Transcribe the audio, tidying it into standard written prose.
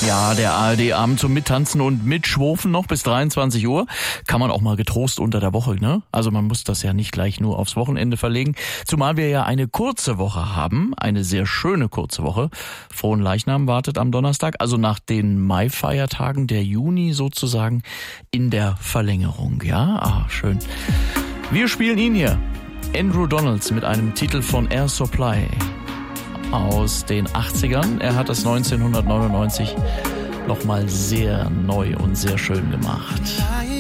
Ja, der ARD-Abend zum Mittanzen und Mitschwurfen noch bis 23 Uhr. Kann man auch mal getrost unter der Woche, ne? Also man muss das ja nicht gleich nur aufs Wochenende verlegen. Zumal wir ja eine kurze Woche haben, eine sehr schöne kurze Woche. Fronleichnam wartet am Donnerstag, also nach den Mai-Feiertagen, der Juni sozusagen in der Verlängerung, ja? Schön. Wir spielen ihn hier, Andrew Donalds, mit einem Titel von Air Supply aus den 80ern. Er hat das 1999 nochmal sehr neu und sehr schön gemacht.